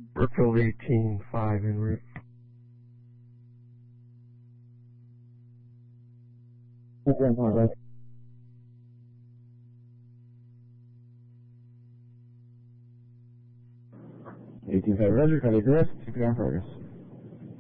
Brookfield 18-5 en route. Okay, Conrad. 18-5, Roger, copy, correct, 6 on progress.